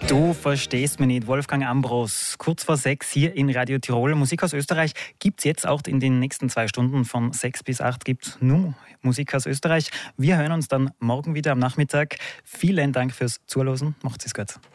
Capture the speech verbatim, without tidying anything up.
Du verstehst mich nicht, Wolfgang Ambros. Kurz vor sechs hier in Radio Tirol. Musik aus Österreich gibt es jetzt auch in den nächsten zwei Stunden. Von sechs bis acht gibt es nur Musik aus Österreich. Wir hören uns dann morgen wieder am Nachmittag. Vielen Dank fürs Zuhören. Macht's gut.